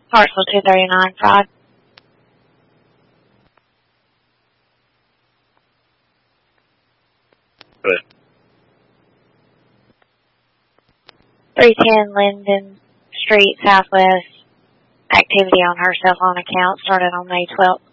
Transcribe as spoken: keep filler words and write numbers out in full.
Parcel two thirty-nine, fraud. Good. three ten Linden Street, Southwest. Activity on her cell phone account started on May twelfth.